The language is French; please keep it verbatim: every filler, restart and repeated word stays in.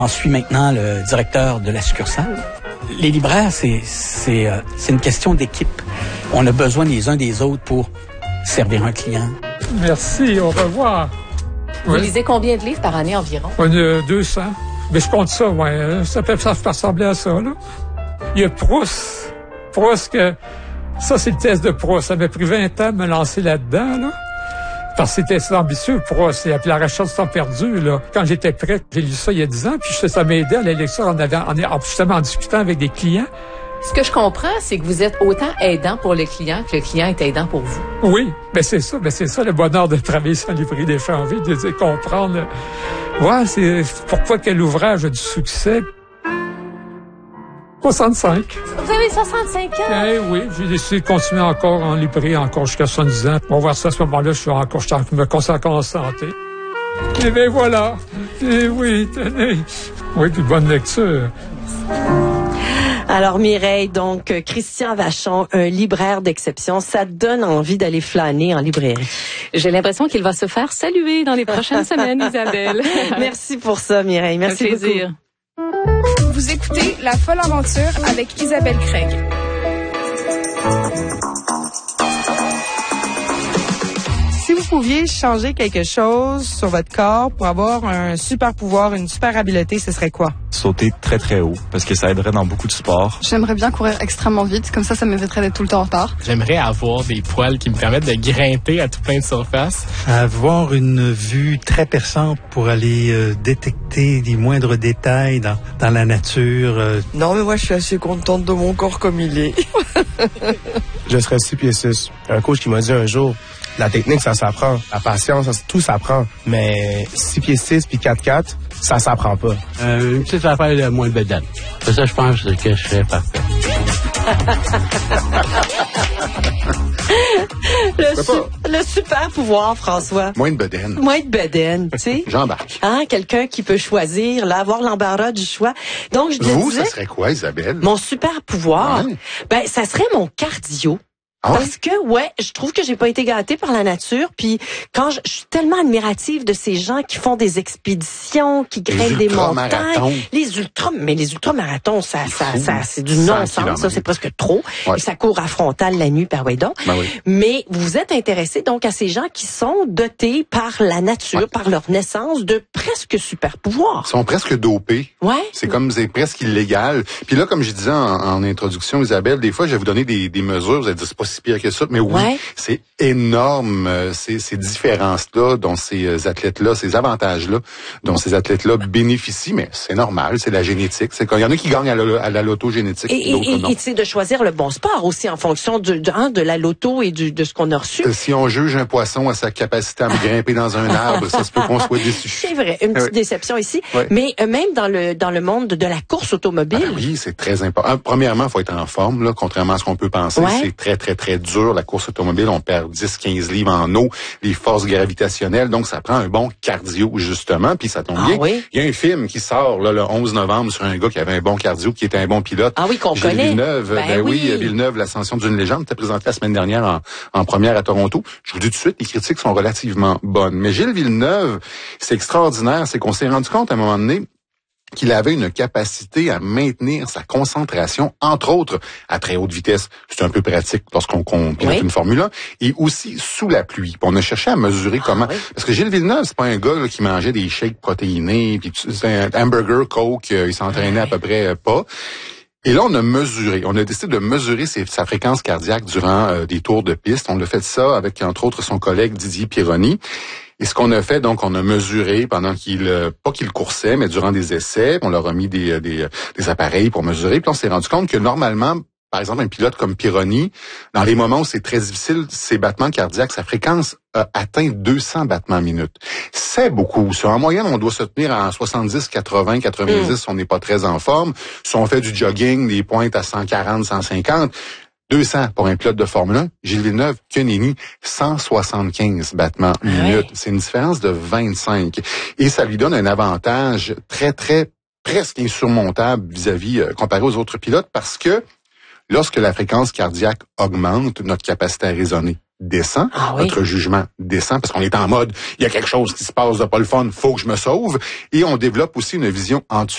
On suit maintenant le directeur de la succursale. Les libraires, c'est, c'est, euh, c'est une question d'équipe. On a besoin les uns des autres pour servir un client. Merci, au revoir. Vous Oui. lisez combien de livres par année environ? On a deux cents. Mais je compte ça, ouais. Ça peut, ça peut ressembler à ça, là. Il y a Proust. Proust, que, ça, c'est le test de Proust. Ça m'a pris vingt ans de me lancer là-dedans, là. Parce que c'était ambitieux, Proust. Et puis la recherche du temps perdu, là. Quand j'étais prêt, j'ai lu ça il y a dix ans, puis ça m'a aidé à la lecture en, avant, en, justement en discutant avec des clients. Ce que je comprends, c'est que vous êtes autant aidant pour le client que le client est aidant pour vous. Oui, ben c'est ça, ben c'est ça le bonheur de travailler sur un livret d'échange, de, de comprendre. Ouais, c'est pourquoi quel ouvrage a du succès. soixante-cinq. Vous avez soixante-cinq ans? Eh oui, j'ai décidé de continuer encore en librairie, encore jusqu'à soixante-dix ans. On va voir ça à ce moment-là, je suis encore, je me consacre encore en santé. Et bien voilà. Et oui, tenez. Oui, puis bonne lecture. Alors Mireille, donc Christian Vachon, un libraire d'exception, ça donne envie d'aller flâner en librairie. J'ai l'impression qu'il va se faire saluer dans les prochaines semaines, Isabelle. Merci pour ça, Mireille. Merci Un plaisir. beaucoup. Vous écoutez La Folle Aventure avec Isabelle Craig. Si vous pouviez changer quelque chose sur votre corps pour avoir un super pouvoir, une super habileté, ce serait quoi? Sauter très très haut, parce que ça aiderait dans beaucoup de sports. J'aimerais bien courir extrêmement vite, comme ça, ça m'éviterait d'être tout le temps en retard. J'aimerais avoir des poils qui me permettent de grimper à tout plein de surfaces. Avoir une vue très perçante pour aller euh, détecter les moindres détails dans, dans la nature. Euh. Non, mais moi, je suis assez contente de mon corps comme il est. Je serais six pieds six. Un coach qui m'a dit un jour, la technique, ça s'apprend. La patience, ça, tout s'apprend. Mais six pieds six puis quatre quatre, ça s'apprend pas. Euh, une petite affaire de moins de bedaine. C'est ça, je pense que je serais parfait. le, su- le super pouvoir, François. Moins de bedaine. Moins de bedaine, tu sais. J'embarque. Hein, quelqu'un qui peut choisir, là, avoir l'embarras du choix. Donc, je Vous, disais, ça serait quoi, Isabelle? mon super pouvoir, Ouais. ben, ça serait mon cardio. Ah ouais? Parce que, ouais, je trouve que j'ai pas été gâtée par la nature. Puis quand je, je suis tellement admirative de ces gens qui font des expéditions, qui grimpent des montagnes. Les ultra, mais les ultramarathons, ça, ça, ça, c'est du non-sens. Ça, c'est presque trop. Ouais. Et ça court à frontal la nuit, par ouais donc. Ben oui. Mais vous êtes intéressé donc à ces gens qui sont dotés par la nature, Ouais. par leur naissance, de presque super pouvoirs. Ils sont presque dopés. Ouais. C'est comme, c'est presque illégal. Puis là, comme je disais en, en introduction, Isabelle, des fois, je vais vous donner des, des mesures. Vous allez dire, c'est pas si pire que ça. Mais oui, Ouais. c'est énorme, euh, ces, ces différences-là, dont ces euh, athlètes-là, ces avantages-là, dont ces athlètes-là bénéficient. Mais c'est normal, c'est la génétique. C'est quand il y en a qui gagnent à la, à la loto génétique, Et, d'autres et, non. et, et c'est de choisir le bon sport aussi en fonction du, de, hein, de la loto et du, de ce qu'on a reçu. Euh, Si on juge un poisson à sa capacité à me grimper dans un arbre, ça se peut qu'on soit déçu. C'est vrai, une petite Ouais. déception ici. Ouais. Mais euh, même dans le dans le monde de, de la course automobile. Ah oui, c'est très important. Premièrement, il faut être en forme, là, contrairement à ce qu'on peut penser. Ouais. C'est très, très, très dur. La course automobile, on perd dix à quinze livres en eau, les forces gravitationnelles, donc ça prend un bon cardio, justement, puis ça tombe Ah bien. oui? Il y a un film qui sort là, le onze novembre sur un gars qui avait un bon cardio, qui était un bon pilote. Ah oui, qu'on Gilles connaît. Villeneuve, Ben ben, oui, oui. Villeneuve, l'ascension d'une légende, était présenté la semaine dernière en, en première à Toronto. Je vous dis tout de suite, les critiques sont relativement bonnes. Mais Gilles Villeneuve, c'est extraordinaire, c'est qu'on s'est rendu compte à un moment donné qu'il avait une capacité à maintenir sa concentration, entre autres, à très haute vitesse. C'est un peu pratique lorsqu'on qu'on pilote Oui. une Formule un. Et aussi sous la pluie. Puis on a cherché à mesurer comment... oui. Parce que Gilles Villeneuve, c'est pas un gars là, qui mangeait des shakes protéinés, puis c'est un hamburger, Coke, euh, il s'entraînait à peu près euh, pas. Et là, on a mesuré, on a décidé de mesurer ses, sa fréquence cardiaque durant euh, des tours de piste. On a fait ça avec, entre autres, son collègue Didier Pironi. Et ce qu'on a fait, donc, on a mesuré pendant qu'il, euh, pas qu'il coursait, mais durant des essais, on leur a mis des, des, des appareils pour mesurer. Puis on s'est rendu compte que normalement, par exemple, un pilote comme Pironi, dans les moments où c'est très difficile, ses battements cardiaques, sa fréquence a atteint deux cents battements minute. C'est beaucoup. Ça. En moyenne, on doit se tenir à soixante-dix, quatre-vingts, quatre-vingt-dix, mm. si on n'est pas très en forme. Si on fait du jogging, des pointes à cent quarante, cent cinquante, deux cents pour un pilote de Formule un. Gilles Villeneuve, que nenni, cent soixante-quinze battements minute. Ouais. C'est une différence de vingt-cinq. Et ça lui donne un avantage très, très, presque insurmontable vis-à-vis, euh, comparé aux autres pilotes, parce que lorsque la fréquence cardiaque augmente, notre capacité à raisonner descend, ah oui. notre jugement descend, parce qu'on est en mode, il y a quelque chose qui se passe de pas le fun, faut que je me sauve, et on développe aussi une vision en